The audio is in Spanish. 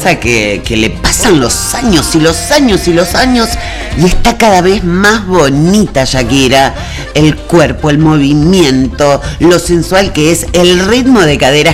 pasa que le pasan los años y los años y los años y está cada vez más bonita Shakira. El cuerpo, el movimiento, lo sensual que es, el ritmo de caderas